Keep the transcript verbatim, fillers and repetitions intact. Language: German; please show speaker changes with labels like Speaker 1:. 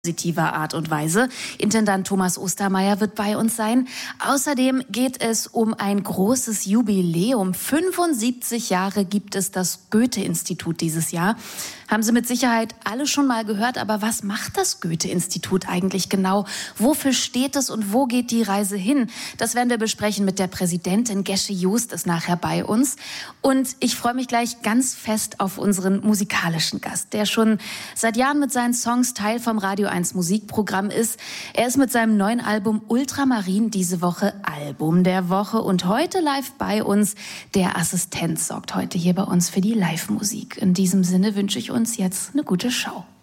Speaker 1: positiver Art und Weise. Intendant Thomas Ostermeier wird bei uns sein. Außerdem geht es um ein großes Jubiläum. fünfundsiebzig Jahre gibt es das Goethe-Institut dieses Jahr. Haben Sie mit Sicherheit alle schon mal gehört, aber was macht das Goethe-Institut eigentlich genau? Wofür steht es und wo geht die Reise hin? Das werden wir besprechen mit der Präsidentin. Gesche Joost ist nachher bei uns. Und ich freue mich gleich ganz fest auf unseren musikalischen Gast, der schon seit Jahren mit seinen Songs Teil vom Radio eins Musikprogramm ist. Er ist mit seinem neuen Album Ultramarin diese Woche Album der Woche und heute live bei uns. Der Assistent sorgt heute hier bei uns für die Live-Musik. In diesem Sinne wünsche ich uns jetzt eine gute Show.